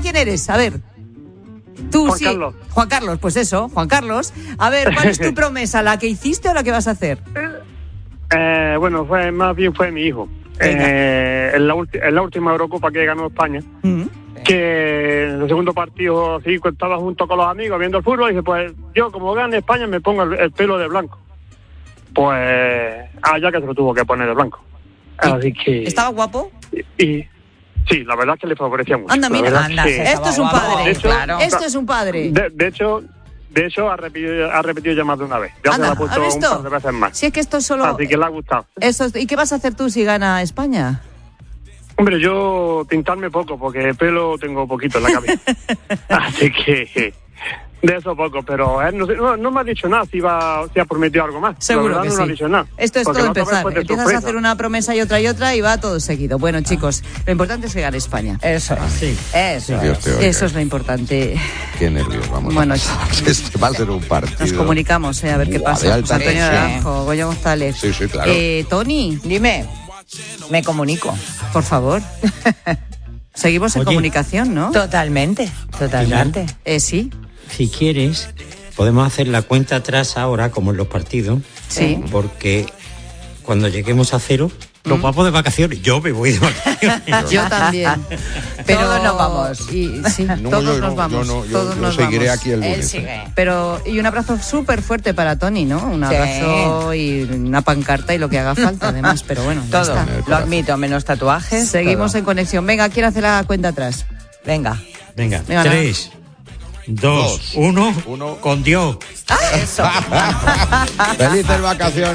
quién eres? A ver. Tú Juan sí. Carlos. Juan Carlos, pues eso, Juan Carlos. A ver, ¿cuál es tu promesa? ¿La que hiciste o la que vas a hacer? Bueno, más bien fue mi hijo. En la última Eurocopa que ganó España, que en el segundo partido así estaba junto con los amigos viendo el fútbol y dije, pues yo como gane España me pongo el pelo de blanco. Pues ya que se lo tuvo que poner de blanco. Así que... ¿Estaba guapo? Y sí, la verdad es que le favorecía mucho. Anda, mira, esto es un padre. De hecho, claro. Esto es un padre. De hecho ha repetido ya más de una vez. Ya Anda, se la ha puesto ¿has visto? un par de veces más. Si es que esto es solo... Así que le ha gustado. ¿Y qué vas a hacer tú si gana España? Hombre, yo pintarme poco, porque pelo tengo poquito en la cabeza. Así que... De eso poco, pero él no me ha dicho nada si ha prometido algo más. Seguro que no sí. me ha dicho nada. Esto es todo empezar. Empiezas a hacer una promesa y otra y va todo seguido. Bueno, chicos, lo importante es que gane España. Eso. Sí. Eso. Eso es lo importante. Qué nervios, vamos. Bueno, este va a ser un partido. Nos comunicamos, a ver qué pasa. José Antonio Naranjo, Goyo González. Sí, claro. Tony. Dime, me comunico. Por favor. Seguimos en comunicación, ¿no? Totalmente. Sí. Si quieres, podemos hacer la cuenta atrás ahora, como en los partidos. Sí. Porque cuando lleguemos a 0, nos vamos de vacaciones. Yo me voy de vacaciones. Yo también. Pero todos nos vamos. Sí, todos nos vamos. Yo seguiré aquí el lunes. Él sigue. Y un abrazo súper fuerte para Tony, ¿no? Un abrazo y una pancarta y lo que haga falta, además. Pero bueno, ya todo. está. Lo admito, menos tatuajes. Seguimos todo. en conexión. Venga, ¿quién hace la cuenta atrás? Venga, 3, 2, 1, con Dios. Eso. Felices vacaciones.